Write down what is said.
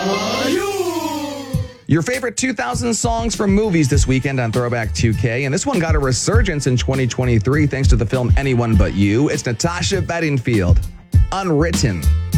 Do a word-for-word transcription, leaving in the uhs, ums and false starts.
Your favorite two thousand songs from movies this weekend on Throwback two K. And this one got a resurgence in twenty twenty-three thanks to the film Anyone But You. It's Natasha Bedingfield, Unwritten.